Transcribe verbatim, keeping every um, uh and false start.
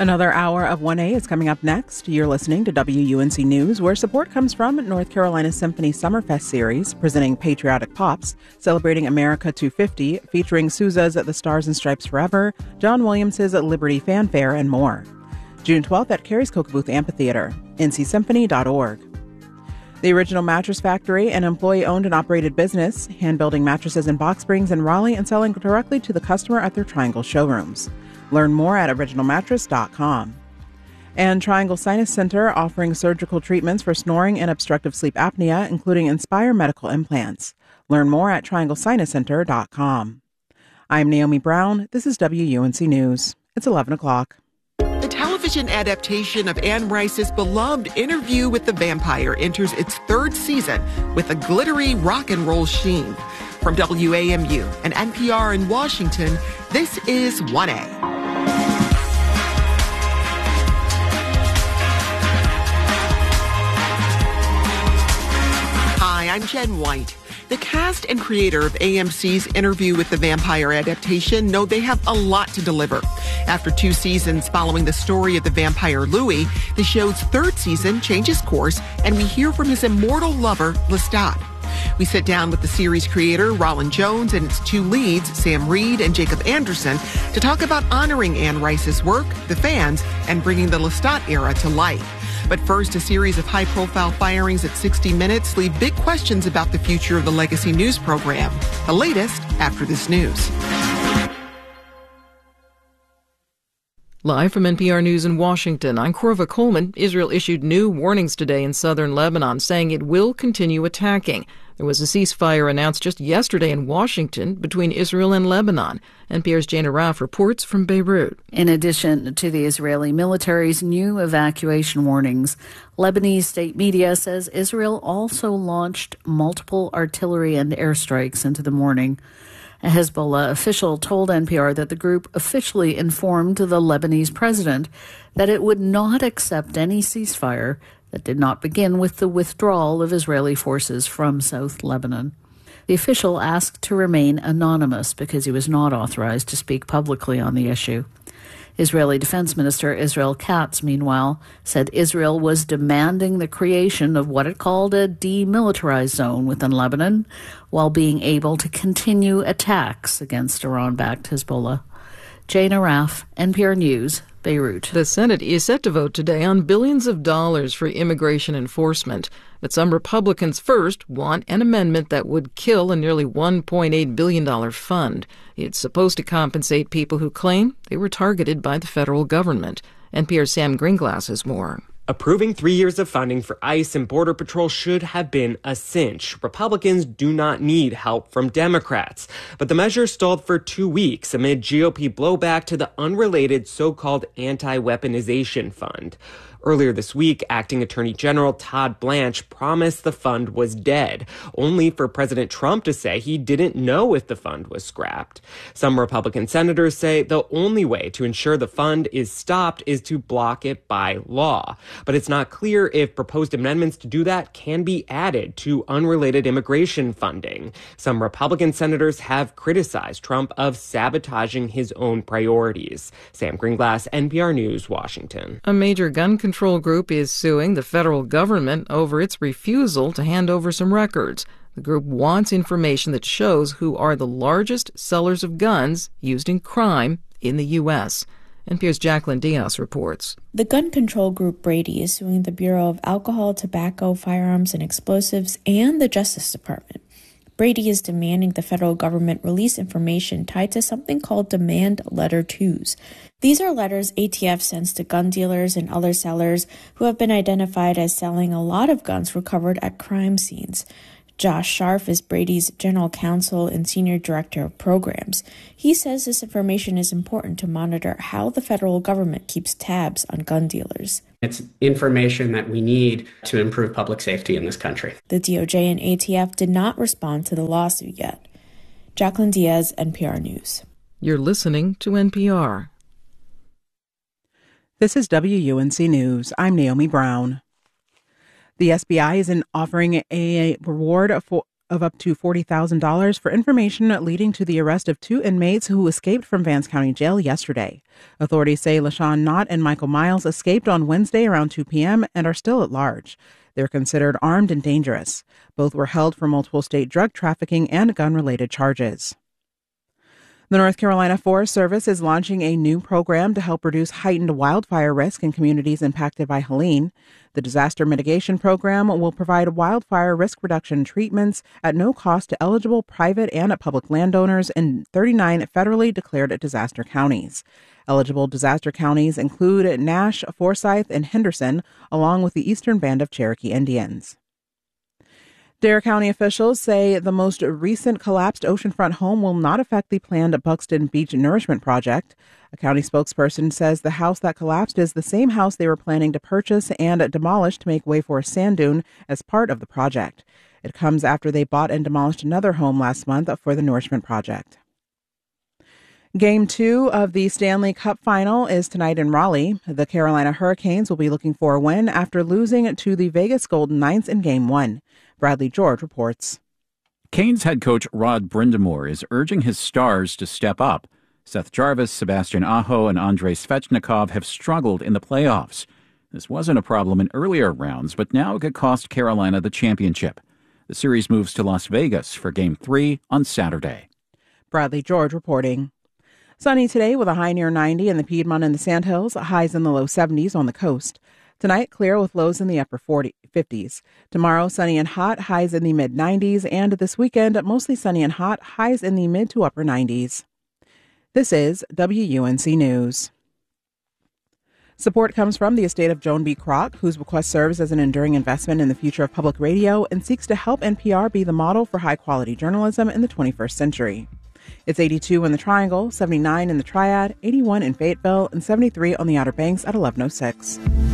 Another hour of one A is coming up next. You're listening to W U N C News, where support comes from North Carolina Symphony Summerfest series, presenting Patriotic Pops, celebrating America two fifty, featuring Sousa's The Stars and Stripes Forever, John Williams' Liberty Fanfare, and more. June twelfth at Carey's Kokovooth Amphitheater, N C symphony dot org. The Original Mattress Factory, an employee-owned and operated business, hand-building mattresses and box springs in Raleigh and selling directly to the customer at their Triangle showrooms. Learn more at original mattress dot com. And Triangle Sinus Center offering surgical treatments for snoring and obstructive sleep apnea, including Inspire medical implants. Learn more at triangle sinus center dot com. I'm Naomi Brown. This is W U N C News. It's eleven o'clock. The television adaptation of Anne Rice's beloved Interview with the Vampire enters its third season with a glittery rock and roll sheen. From W A M U and N P R in Washington, this is one A. Hi, I'm Jen White. The cast and creator of A M C's Interview with the Vampire adaptation know they have a lot to deliver. After two seasons following the story of the vampire Louis, the show's third season changes course, and we hear from his immortal lover, Lestat. We sit down with the series creator, Roland Jones, and its two leads, Sam Reed and Jacob Anderson, to talk about honoring Anne Rice's work, the fans, and bringing the Lestat era to life. But first, a series of high-profile firings at sixty minutes leave big questions about the future of the legacy news program. The latest after this news. Live from N P R News in Washington, I'm Corva Coleman. Israel issued new warnings today in southern Lebanon, saying it will continue attacking. There was a ceasefire announced just yesterday in Washington between Israel and Lebanon. N P R's Jane Arraf reports from Beirut. In addition to the Israeli military's new evacuation warnings, Lebanese state media says Israel also launched multiple artillery and airstrikes into the morning. A Hezbollah official told N P R that the group officially informed the Lebanese president that it would not accept any ceasefire that did not begin with the withdrawal of Israeli forces from South Lebanon. The official asked to remain anonymous because he was not authorized to speak publicly on the issue. Israeli Defense Minister Israel Katz, meanwhile, said Israel was demanding the creation of what it called a demilitarized zone within Lebanon, while being able to continue attacks against Iran-backed Hezbollah. Jane Arraf, N P R News, Beirut. The Senate is set to vote today on billions of dollars for immigration enforcement. But some Republicans first want an amendment that would kill a nearly one point eight billion dollars fund. It's supposed to compensate people who claim they were targeted by the federal government. N P R's Sam Greenglass has more. Approving three years of funding for ICE and Border Patrol should have been a cinch. Republicans do not need help from Democrats. But the measure stalled for two weeks amid G O P blowback to the unrelated so-called anti-weaponization fund. Earlier this week, Acting Attorney General Todd Blanche promised the fund was dead, only for President Trump to say he didn't know if the fund was scrapped. Some Republican senators say the only way to ensure the fund is stopped is to block it by law. But it's not clear if proposed amendments to do that can be added to unrelated immigration funding. Some Republican senators have criticized Trump of sabotaging his own priorities. Sam Greenglass, N P R News, Washington. A major gun control group is suing the federal government over its refusal to hand over some records. The group wants information that shows who are the largest sellers of guns used in crime in the U S. N P R's Jacqueline Diaz reports. The gun control group Brady is suing the Bureau of Alcohol, Tobacco, Firearms, and Explosives and the Justice Department. Brady is demanding the federal government release information tied to something called Demand Letter twos. These are letters A T F sends to gun dealers and other sellers who have been identified as selling a lot of guns recovered at crime scenes. Josh Scharf is Brady's general counsel and senior director of programs. He says this information is important to monitor how the federal government keeps tabs on gun dealers. It's information that we need to improve public safety in this country. The D O J and A T F did not respond to the lawsuit yet. Jacqueline Diaz, N P R News. You're listening to N P R. This is W U N C News. I'm Naomi Brown. The S B I is offering a reward for of up to forty thousand dollars for information leading to the arrest of two inmates who escaped from Vance County Jail yesterday. Authorities say LaShawn Knott and Michael Miles escaped on Wednesday around two p.m. and are still at large. They're considered armed and dangerous. Both were held for multiple state drug trafficking and gun-related charges. The North Carolina Forest Service is launching a new program to help reduce heightened wildfire risk in communities impacted by Helene. The disaster mitigation program will provide wildfire risk reduction treatments at no cost to eligible private and public landowners in thirty-nine federally declared disaster counties. Eligible disaster counties include Nash, Forsyth, and Henderson, along with the Eastern Band of Cherokee Indians. Dare County officials say the most recent collapsed oceanfront home will not affect the planned Buxton Beach Nourishment Project. A county spokesperson says the house that collapsed is the same house they were planning to purchase and demolish to make way for a sand dune as part of the project. It comes after they bought and demolished another home last month for the Nourishment Project. Game two of the Stanley Cup Final is tonight in Raleigh. The Carolina Hurricanes will be looking for a win after losing to the Vegas Golden Knights in Game one. Bradley George reports. Canes head coach Rod Brindamore is urging his stars to step up. Seth Jarvis, Sebastian Aho, and Andrei Svechnikov have struggled in the playoffs. This wasn't a problem in earlier rounds, but now it could cost Carolina the championship. The series moves to Las Vegas for Game three on Saturday. Bradley George reporting. Sunny today with a high near ninety in the Piedmont and the Sandhills, highs in the low seventies on the coast. Tonight, clear with lows in the upper fifties. Tomorrow, sunny and hot, highs in the mid nineties. And this weekend, mostly sunny and hot, highs in the mid to upper nineties. This is W U N C News. Support comes from the estate of Joan B. Kroc, whose bequest serves as an enduring investment in the future of public radio and seeks to help N P R be the model for high-quality journalism in the twenty-first century. It's eighty-two in the Triangle, seventy-nine in the Triad, eighty-one in Fayetteville, and seventy-three on the Outer Banks at eleven oh six.